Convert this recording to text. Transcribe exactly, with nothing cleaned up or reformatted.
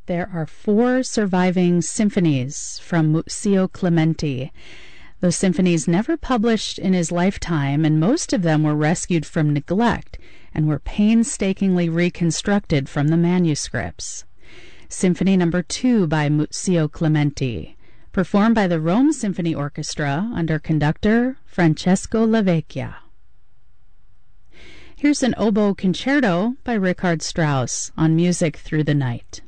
There are four surviving symphonies from Muzio Clementi. Those symphonies never published in his lifetime, and most of them were rescued from neglect and were painstakingly reconstructed from the manuscripts. Symphony number two by Muzio Clementi, performed by the Rome Symphony Orchestra under conductor Francesco Lavecchia. Here's an oboe concerto by Richard Strauss on Music Through the Night.